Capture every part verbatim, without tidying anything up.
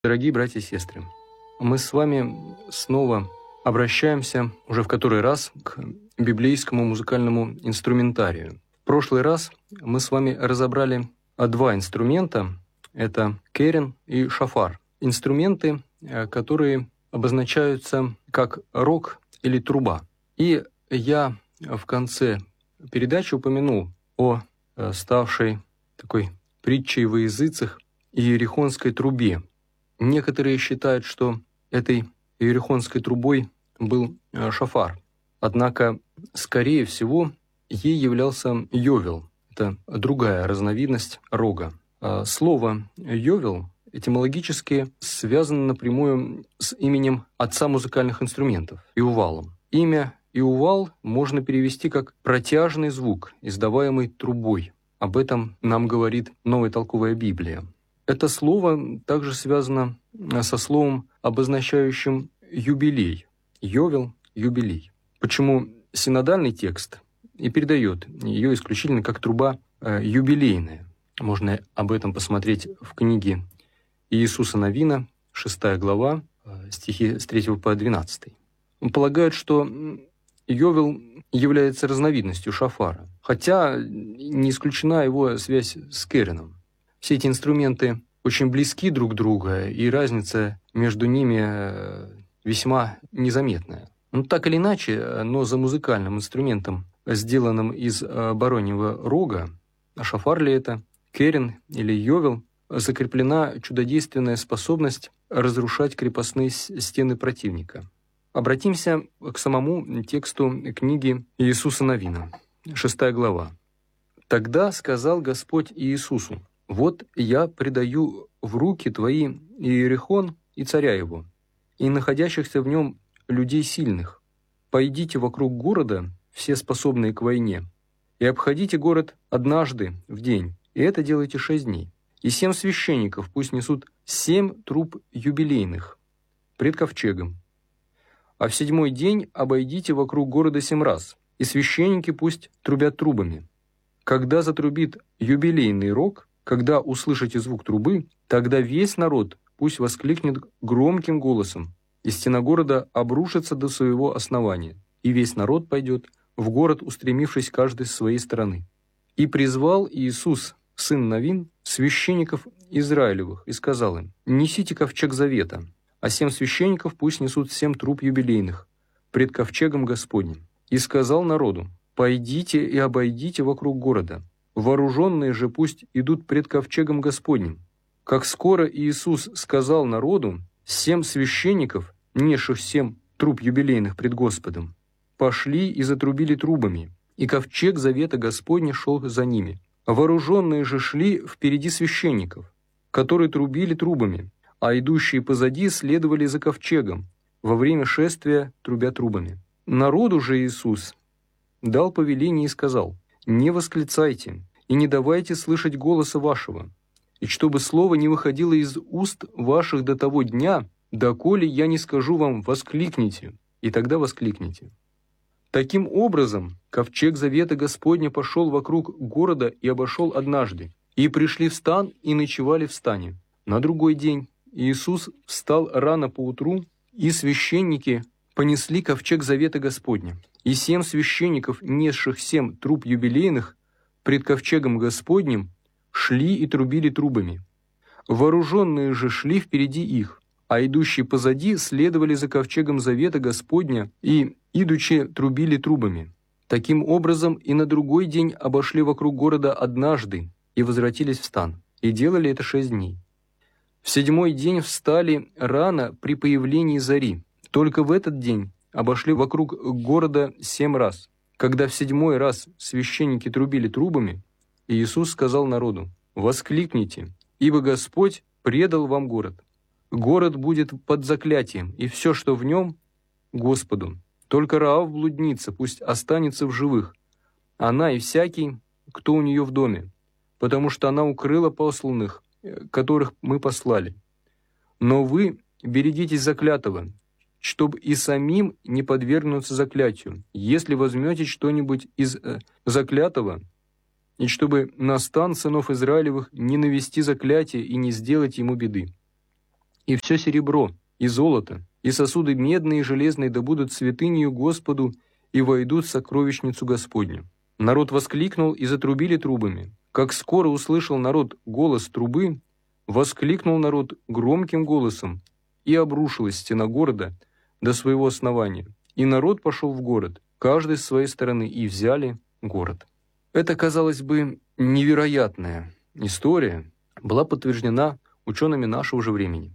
Дорогие братья и сестры, мы с вами снова обращаемся уже в который раз к библейскому музыкальному инструментарию. В прошлый раз мы с вами разобрали два инструмента – это керен и шафар. Инструменты, которые обозначаются как рог или труба. И я в конце передачи упомянул о ставшей такой притчей во языцах иерихонской трубе. Некоторые считают, что этой иерихонской трубой был шафар. Однако, скорее всего, ей являлся йовел. Это другая разновидность рога. Слово «йовел» этимологически связано напрямую с именем отца музыкальных инструментов – Иувалом. Имя Иувал можно перевести как «протяжный звук, издаваемый трубой». Об этом нам говорит Новая толковая Библия. Это слово также связано со словом, обозначающим юбилей. Йовел – юбилей. Почему синодальный текст и передает ее исключительно как труба юбилейная. Можно об этом посмотреть в книге Иисуса Навина, шестая глава, стихи с третьего по двенадцатый. Полагают, что йовел является разновидностью шафара, хотя не исключена его связь с кереном. Все эти инструменты очень близки друг к другу, и разница между ними весьма незаметная. Но так или иначе, но за музыкальным инструментом, сделанным из бароньего рога, шафар ли это, керен или йовел, закреплена чудодейственная способность разрушать крепостные стены противника. Обратимся к самому тексту книги Иисуса Навина, шестая глава. «Тогда сказал Господь Иисусу: вот я предаю в руки твои Иерихон и царя его, и находящихся в нем людей сильных. Пойдите вокруг города, все способные к войне, и обходите город однажды в день, и это делайте шесть дней. И семь священников пусть несут семь труб юбилейных пред ковчегом. А в седьмой день обойдите вокруг города семь раз, и священники пусть трубят трубами. Когда затрубит юбилейный рог, когда услышите звук трубы, тогда весь народ пусть воскликнет громким голосом, и стена города обрушится до своего основания, и весь народ пойдет в город, устремившись каждый с своей стороны. И призвал Иисус, сын Навин, священников Израилевых, и сказал им: несите ковчег завета, а семь священников пусть несут семь труб юбилейных пред ковчегом Господним. И сказал народу: пойдите и обойдите вокруг города. Вооруженные же пусть идут пред ковчегом Господним. Как скоро Иисус сказал народу, семь священников, несших семь труб юбилейных пред Господом, пошли и затрубили трубами, и ковчег завета Господня шел за ними. Вооруженные же шли впереди священников, которые трубили трубами, а идущие позади следовали за ковчегом, во время шествия трубя трубами. Народу же Иисус дал повеление и сказал: не восклицайте и не давайте слышать голоса вашего, и чтобы слово не выходило из уст ваших до того дня, доколе я не скажу вам: воскликните, и тогда воскликните. Таким образом, ковчег завета Господня пошел вокруг города и обошел однажды, и пришли в стан и ночевали в стане. На другой день Иисус встал рано поутру, и священники понесли ковчег завета Господня. И семь священников, несших семь труб юбилейных пред ковчегом Господним, шли и трубили трубами. Вооруженные же шли впереди их, а идущие позади следовали за ковчегом завета Господня и, идучи, трубили трубами. Таким образом, и на другой день обошли вокруг города однажды и возвратились в стан, и делали это шесть дней. В седьмой день встали рано при появлении зари. Только в этот день обошли вокруг города семь раз. Когда в седьмой раз священники трубили трубами, Иисус сказал народу: воскликните, ибо Господь предал вам город. Город будет под заклятием, и все, что в нем, Господу. Только Раав блудница пусть останется в живых, она и всякий, кто у нее в доме, потому что она укрыла посланных, которых мы послали. Но вы берегитесь заклятого, чтобы и самим не подвергнуться заклятию, если возьмете что-нибудь из э, заклятого, и чтобы на стан сынов Израилевых не навести заклятие и не сделать ему беды. И все серебро, и золото, и сосуды медные и железные да будут святынею Господу, и войдут в сокровищницу Господню». Народ воскликнул, и затрубили трубами. Как скоро услышал народ голос трубы, воскликнул народ громким голосом, и обрушилась стена города до своего основания. И народ пошел в город, каждый с своей стороны, и взяли город. Эта, казалось бы, невероятная история была подтверждена учеными нашего же времени.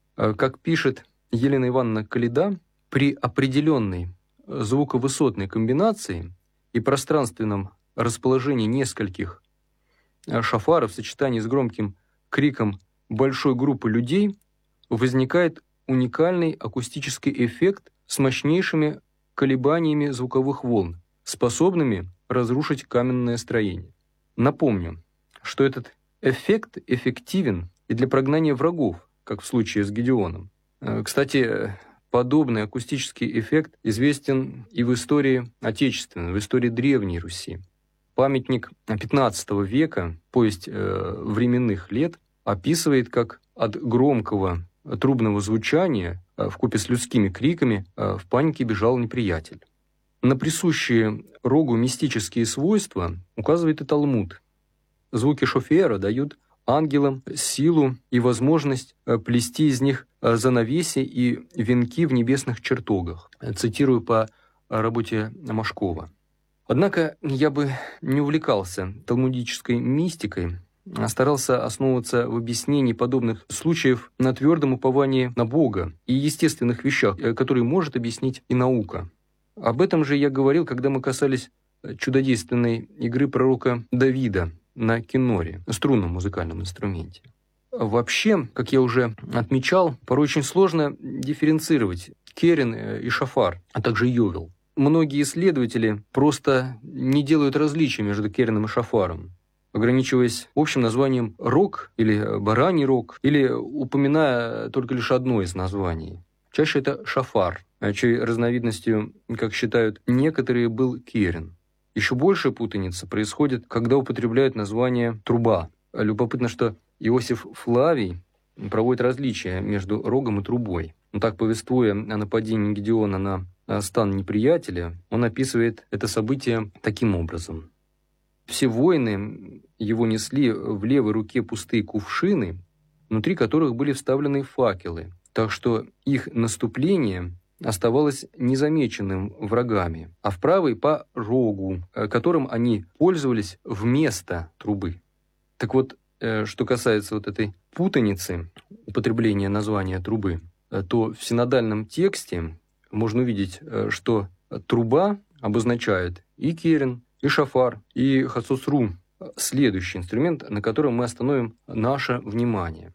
Как пишет Елена Ивановна Каледа, при определенной звуковысотной комбинации и пространственном расположении нескольких шафаров в сочетании с громким криком большой группы людей возникает уникальный акустический эффект с мощнейшими колебаниями звуковых волн, способными разрушить каменное строение. Напомню, что этот эффект эффективен и для прогнания врагов, как в случае с Гедеоном. Кстати, подобный акустический эффект известен и в истории отечественной, в истории Древней Руси. Памятник пятнадцатого века, повесть э, временных лет, описывает, как от громкого трубного звучания э, вкупе с людскими криками э, в панике бежал неприятель. На присущие рогу мистические свойства указывает и Талмуд. Звуки шофера дают ангелам силу и возможность плести из них занавеси и венки в небесных чертогах. Цитирую по работе Машкова. Однако я бы не увлекался талмудической мистикой, а старался основываться в объяснении подобных случаев на твердом уповании на Бога и естественных вещах, которые может объяснить и наука. Об этом же я говорил, когда мы касались чудодейственной игры пророка Давида на киноре, струнном музыкальном инструменте. Вообще, как я уже отмечал, порой очень сложно дифференцировать керен и шафар, а также йовел. Многие исследователи просто не делают различия между кереном и шафаром, ограничиваясь общим названием рог или бараний рог, или упоминая только лишь одно из названий. Чаще это шафар, чьей разновидностью, как считают некоторые, был керен. Еще большая путаница происходит, когда употребляют название труба. Любопытно, что Иосиф Флавий проводит различия между рогом и трубой. Но так, повествуя о нападении Гедеона на стан неприятеля, он описывает это событие таким образом. Все воины его несли в левой руке пустые кувшины, внутри которых были вставлены факелы, так что их наступление оставалось незамеченным врагами, а в правой по рогу, которым они пользовались вместо трубы. Так вот, что касается вот этой путаницы употребления названия трубы, то в синодальном тексте можно увидеть, что труба обозначает и керен, и шафар, и хацоцру, следующий инструмент, на котором мы остановим наше внимание.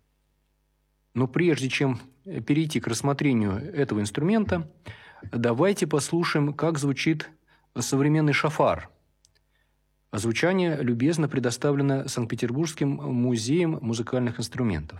Но прежде чем перейти к рассмотрению этого инструмента, давайте послушаем, как звучит современный шафар. Звучание любезно предоставлено Санкт-Петербургским музеем музыкальных инструментов.